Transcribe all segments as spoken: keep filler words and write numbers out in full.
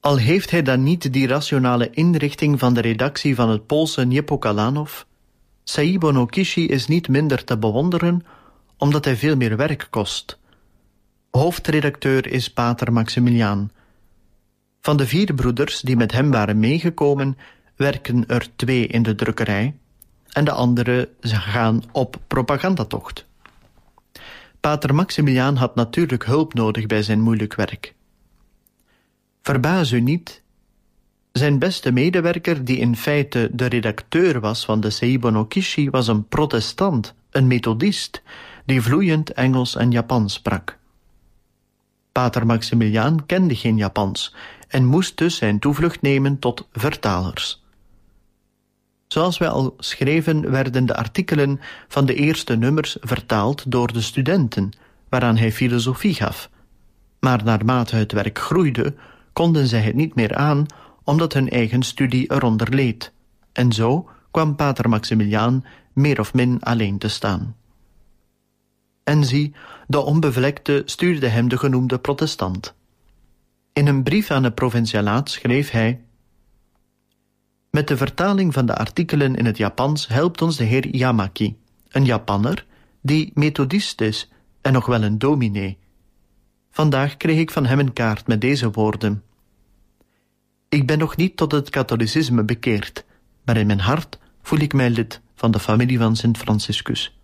Al heeft hij dan niet die rationale inrichting van de redactie van het Poolse Niepokalanów, Saibo no Kishi is niet minder te bewonderen, omdat hij veel meer werk kost. Hoofdredacteur is pater Maximiliaan. Van de vier broeders die met hem waren meegekomen, werken er twee in de drukkerij en de anderen gaan op propagandatocht. Pater Maximiliaan had natuurlijk hulp nodig bij zijn moeilijk werk. Verbaas u niet, zijn beste medewerker, die in feite de redacteur was van de Saibo no Kishi, was een protestant, een methodist, die vloeiend Engels en Japans sprak. Pater Maximiliaan kende geen Japans en moest dus zijn toevlucht nemen tot vertalers. Zoals wij al schreven, werden de artikelen van de eerste nummers vertaald door de studenten, waaraan hij filosofie gaf. Maar naarmate het werk groeide, konden zij het niet meer aan, omdat hun eigen studie eronder leed. En zo kwam pater Maximiliaan meer of min alleen te staan. En zie, de onbevlekte stuurde hem de genoemde protestant. In een brief aan de provincialaat schreef hij: met de vertaling van de artikelen in het Japans helpt ons de heer Yamaki, een Japanner, die methodist is en nog wel een dominee. Vandaag kreeg ik van hem een kaart met deze woorden: ik ben nog niet tot het katholicisme bekeerd, maar in mijn hart voel ik mij lid van de familie van Sint Franciscus.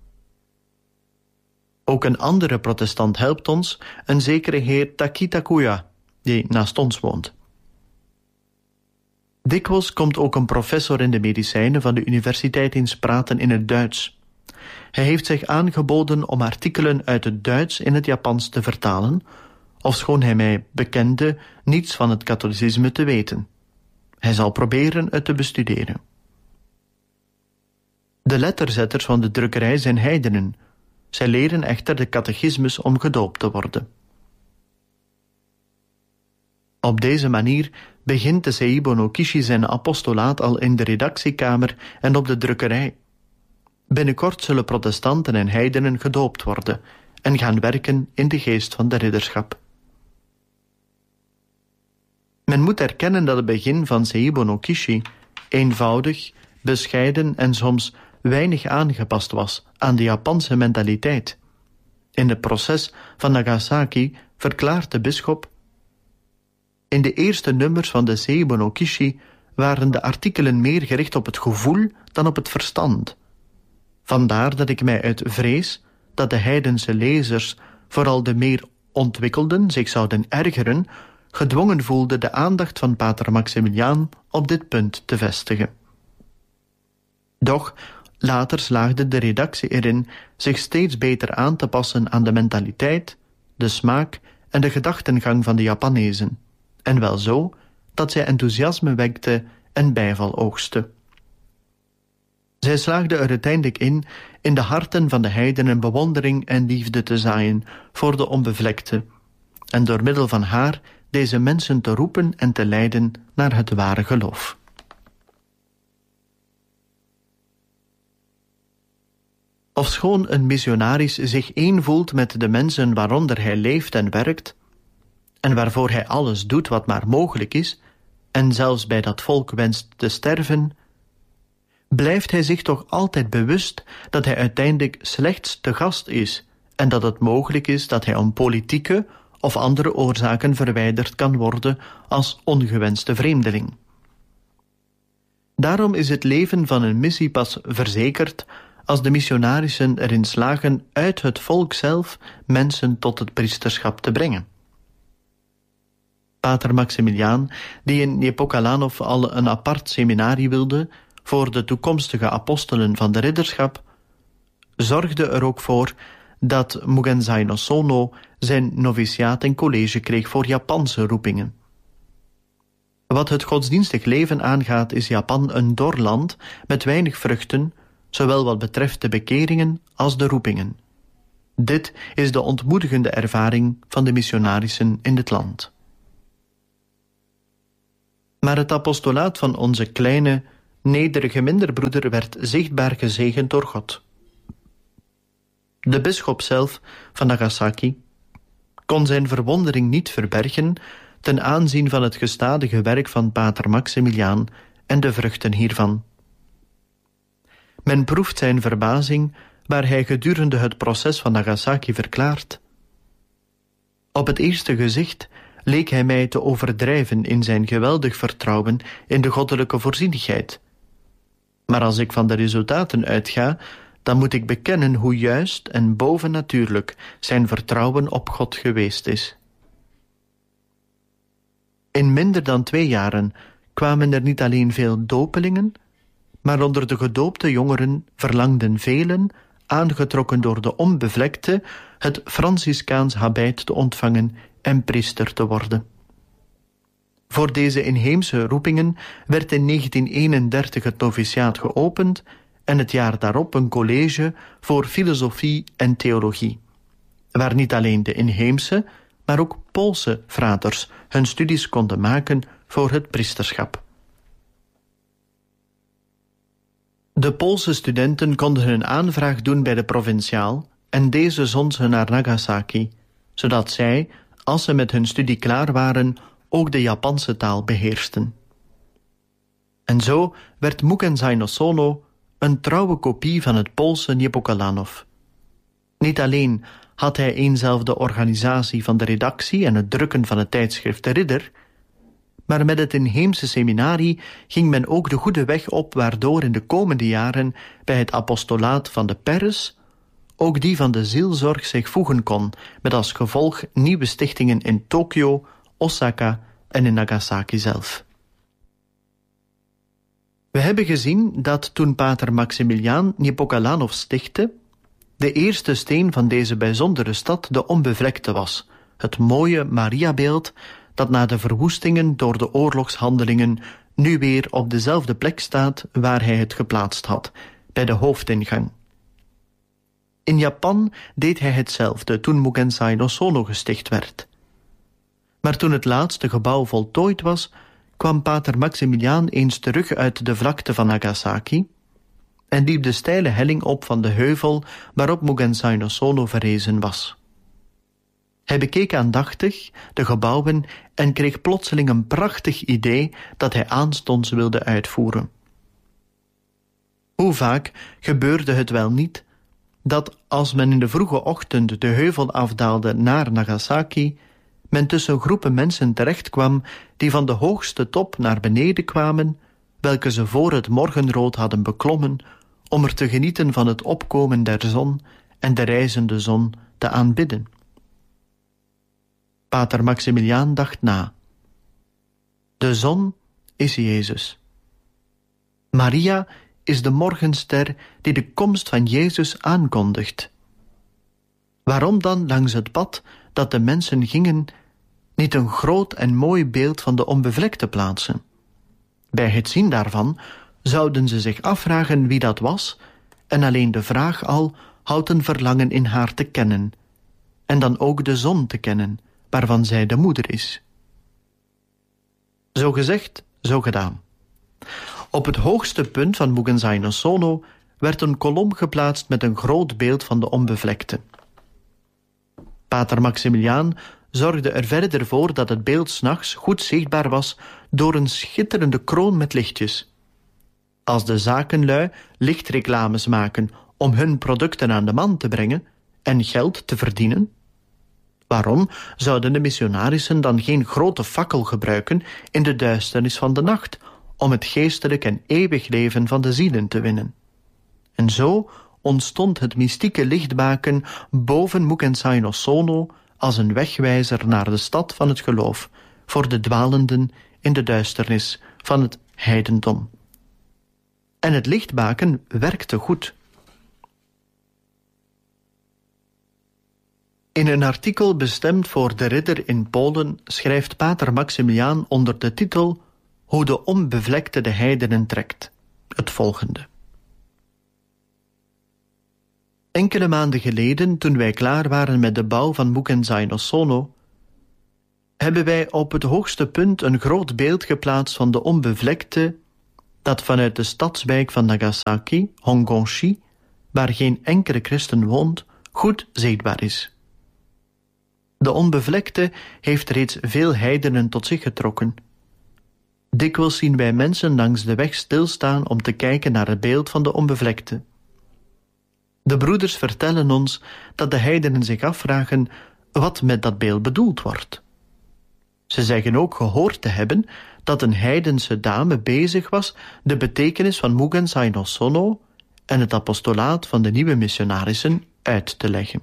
Ook een andere protestant helpt ons, een zekere heer Takitakuya, die naast ons woont. Dikwijls komt ook een professor in de medicijnen van de universiteit eens praten in het Duits. Hij heeft zich aangeboden om artikelen uit het Duits in het Japans te vertalen, ofschoon hij mij bekende niets van het katholicisme te weten. Hij zal proberen het te bestuderen. De letterzetters van de drukkerij zijn heidenen. Zij leren echter de catechismus om gedoopt te worden. Op deze manier begint de Saibo no Kishi zijn apostolaat al in de redactiekamer en op de drukkerij. Binnenkort zullen protestanten en heidenen gedoopt worden en gaan werken in de geest van de ridderschap. Men moet erkennen dat het begin van Saibo no Kishi eenvoudig, bescheiden en soms weinig aangepast was aan de Japanse mentaliteit. In het proces van Nagasaki verklaart de bisschop: in de eerste nummers van de Saibo no Kishi waren de artikelen meer gericht op het gevoel dan op het verstand. Vandaar dat ik mij uit vrees dat de heidense lezers, vooral de meer ontwikkelden, zich zouden ergeren, gedwongen voelden de aandacht van pater Maximiliaan op dit punt te vestigen. Doch later slaagde de redactie erin zich steeds beter aan te passen aan de mentaliteit, de smaak en de gedachtengang van de Japanezen, en wel zo dat zij enthousiasme wekte en bijval oogste. Zij slaagde er uiteindelijk in in de harten van de heidenen bewondering en liefde te zaaien voor de onbevlekte, en door middel van haar deze mensen te roepen en te leiden naar het ware geloof. Ofschoon een missionaris zich één voelt met de mensen waaronder hij leeft en werkt, en waarvoor hij alles doet wat maar mogelijk is, en zelfs bij dat volk wenst te sterven, blijft hij zich toch altijd bewust dat hij uiteindelijk slechts te gast is en dat het mogelijk is dat hij om politieke of andere oorzaken verwijderd kan worden als ongewenste vreemdeling. Daarom is het leven van een missie pas verzekerd als de missionarissen erin slagen uit het volk zelf mensen tot het priesterschap te brengen. Pater Maximiliaan, die in Niepokalanów al een apart seminarie wilde voor de toekomstige apostelen van de ridderschap, zorgde er ook voor dat Mugenzai no Sono zijn noviciaat en college kreeg voor Japanse roepingen. Wat het godsdienstig leven aangaat is Japan een dor land met weinig vruchten, zowel wat betreft de bekeringen als de roepingen. Dit is de ontmoedigende ervaring van de missionarissen in het land. Maar het apostolaat van onze kleine, nederige minderbroeder werd zichtbaar gezegend door God. De bisschop zelf van Nagasaki kon zijn verwondering niet verbergen ten aanzien van het gestadige werk van pater Maximiliaan en de vruchten hiervan. Men proeft zijn verbazing waar hij gedurende het proces van Nagasaki verklaart: op het eerste gezicht leek hij mij te overdrijven in zijn geweldig vertrouwen in de goddelijke voorzienigheid. Maar als ik van de resultaten uitga, dan moet ik bekennen hoe juist en bovennatuurlijk zijn vertrouwen op God geweest is. In minder dan twee jaren kwamen er niet alleen veel dopelingen, maar onder de gedoopte jongeren verlangden velen, aangetrokken door de onbevlekte, het Franciscaans habit te ontvangen en priester te worden. Voor deze inheemse roepingen werd in negentien eenendertig het noviciaat geopend en het jaar daarop een college voor filosofie en theologie, waar niet alleen de inheemse, maar ook Poolse fraters hun studies konden maken voor het priesterschap. De Poolse studenten konden hun aanvraag doen bij de provinciaal en deze zond ze naar Nagasaki, zodat zij, als ze met hun studie klaar waren, ook de Japanse taal beheersten. En zo werd Mugen no Sono een trouwe kopie van het Poolse Niepokalanów. Niet alleen had hij eenzelfde organisatie van de redactie en het drukken van het tijdschrift De Ridder, maar met het inheemse seminarie ging men ook de goede weg op waardoor in de komende jaren bij het apostolaat van de pers ook die van de zielzorg zich voegen kon, met als gevolg nieuwe stichtingen in Tokio, Osaka en in Nagasaki zelf. We hebben gezien dat toen pater Maximiliaan Niepokalanów stichtte, de eerste steen van deze bijzondere stad de onbevlekte was, het mooie Mariabeeld dat na de verwoestingen door de oorlogshandelingen nu weer op dezelfde plek staat waar hij het geplaatst had, bij de hoofdingang. In Japan deed hij hetzelfde toen Mugen no Sono gesticht werd. Maar toen het laatste gebouw voltooid was, kwam pater Maximiliaan eens terug uit de vlakte van Nagasaki en liep de steile helling op van de heuvel waarop Mugen no Sono verrezen was. Hij bekeek aandachtig de gebouwen en kreeg plotseling een prachtig idee dat hij aanstonds wilde uitvoeren. Hoe vaak gebeurde het wel niet dat als men in de vroege ochtend de heuvel afdaalde naar Nagasaki, men tussen groepen mensen terechtkwam die van de hoogste top naar beneden kwamen, welke ze voor het morgenrood hadden beklommen, om er te genieten van het opkomen der zon en de rijzende zon te aanbidden. Pater Maximiliaan dacht na. De zon is Jezus. Maria is de morgenster die de komst van Jezus aankondigt. Waarom dan langs het pad dat de mensen gingen niet een groot en mooi beeld van de onbevlekte plaatsen? Bij het zien daarvan zouden ze zich afvragen wie dat was, en alleen de vraag al houdt een verlangen in haar te kennen, en dan ook de zon te kennen, waarvan zij de moeder is. Zo gezegd, zo gedaan. Op het hoogste punt van Mugen no Sono werd een kolom geplaatst met een groot beeld van de onbevlekte. Pater Maximiliaan zorgde er verder voor dat het beeld 's nachts goed zichtbaar was door een schitterende kroon met lichtjes. Als de zakenlui lichtreclames maken om hun producten aan de man te brengen en geld te verdienen, waarom zouden de missionarissen dan geen grote fakkel gebruiken in de duisternis van de nacht om het geestelijk en eeuwig leven van de zielen te winnen? En zo ontstond het mystieke lichtbaken boven Mugen no Sono als een wegwijzer naar de stad van het geloof voor de dwalenden in de duisternis van het heidendom. En het lichtbaken werkte goed. In een artikel bestemd voor De Ridder in Polen schrijft pater Maximiliaan onder de titel Hoe de onbevlekte de heidenen trekt het volgende. Enkele maanden geleden, toen wij klaar waren met de bouw van Mugen no Sono, hebben wij op het hoogste punt een groot beeld geplaatst van de onbevlekte, dat vanuit de stadswijk van Nagasaki, Honggonshi, waar geen enkele christen woont, goed zichtbaar is. De onbevlekte heeft reeds veel heidenen tot zich getrokken. Dikwijls zien wij mensen langs de weg stilstaan om te kijken naar het beeld van de onbevlekte. De broeders vertellen ons dat de heidenen zich afvragen wat met dat beeld bedoeld wordt. Ze zeggen ook gehoord te hebben dat een heidense dame bezig was de betekenis van Mugen Sai no Sono en het apostolaat van de nieuwe missionarissen uit te leggen.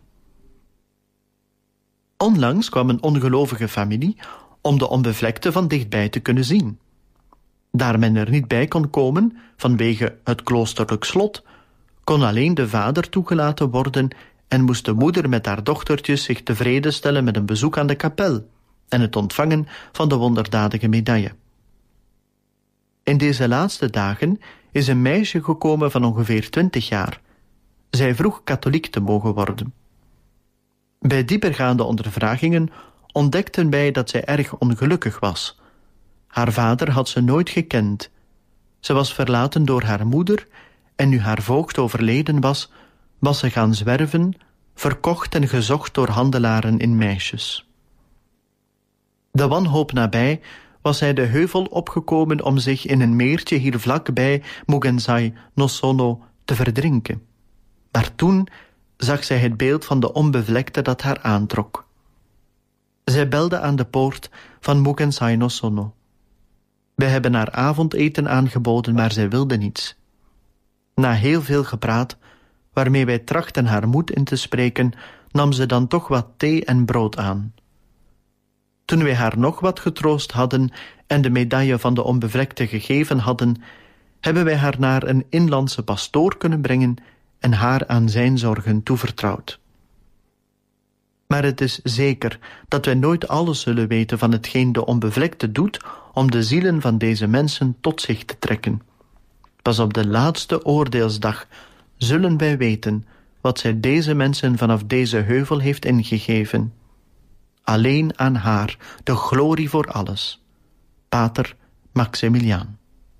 Onlangs kwam een ongelovige familie om de onbevlekte van dichtbij te kunnen zien. Daar men er niet bij kon komen vanwege het kloosterlijk slot, kon alleen de vader toegelaten worden en moest de moeder met haar dochtertjes zich tevreden stellen met een bezoek aan de kapel en het ontvangen van de wonderdadige medaille. In deze laatste dagen is een meisje gekomen van ongeveer twintig jaar. Zij vroeg katholiek te mogen worden. Bij diepergaande ondervragingen ontdekten wij dat zij erg ongelukkig was. Haar vader had ze nooit gekend. Ze was verlaten door haar moeder en nu haar voogd overleden was, was ze gaan zwerven, verkocht en gezocht door handelaren in meisjes. De wanhoop nabij was hij de heuvel opgekomen om zich in een meertje hier vlakbij Mugen Sai no Sono te verdrinken. Maar toen zag zij het beeld van de onbevlekte dat haar aantrok. Zij belde aan de poort van Mugen Sai no Sono. Wij hebben haar avondeten aangeboden, maar zij wilde niets. Na heel veel gepraat, waarmee wij trachten haar moed in te spreken, nam ze dan toch wat thee en brood aan. Toen wij haar nog wat getroost hadden en de medaille van de onbevlekte gegeven hadden, hebben wij haar naar een inlandse pastoor kunnen brengen en haar aan zijn zorgen toevertrouwd. Maar het is zeker dat wij nooit alles zullen weten van hetgeen de onbevlekte doet om de zielen van deze mensen tot zich te trekken. Pas op de laatste oordeelsdag zullen wij weten wat zij deze mensen vanaf deze heuvel heeft ingegeven. Alleen aan haar de glorie voor alles. Pater Maximiliaan.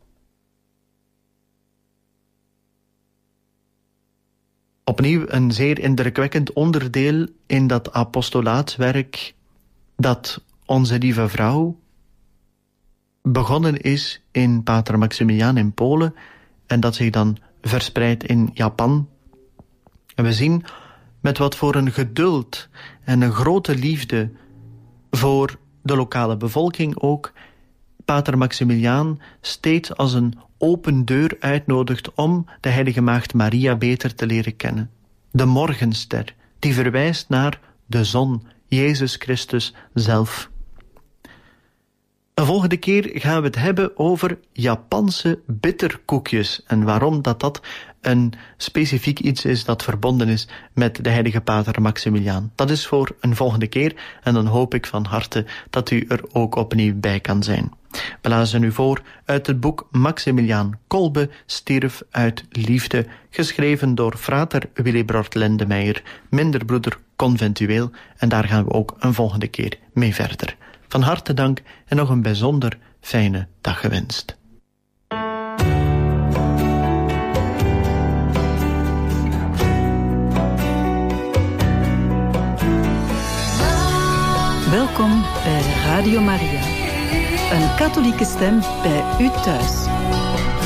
Opnieuw een zeer indrukwekkend onderdeel in dat apostolaatswerk dat onze lieve vrouw begonnen is in Pater Maximiliaan in Polen en dat zich dan verspreidt in Japan. En we zien met wat voor een geduld en een grote liefde voor de lokale bevolking ook Pater Maximiliaan steeds als een open deur uitnodigt om de heilige maagd Maria beter te leren kennen. De morgenster, die verwijst naar de zon, Jezus Christus zelf. De volgende keer gaan we het hebben over Japanse bitterkoekjes en waarom dat dat een specifiek iets is dat verbonden is met de heilige Pater Maximiliaan. Dat is voor een volgende keer en dan hoop ik van harte dat u er ook opnieuw bij kan zijn. We lazen u voor uit het boek Maximiliaan Kolbe stierf uit liefde, geschreven door frater Willibrord Lendemeijer, minderbroeder conventueel, en daar gaan we ook een volgende keer mee verder. Van harte dank en nog een bijzonder fijne dag gewenst. Welkom bij Radio Maria. Een katholieke stem bij u thuis.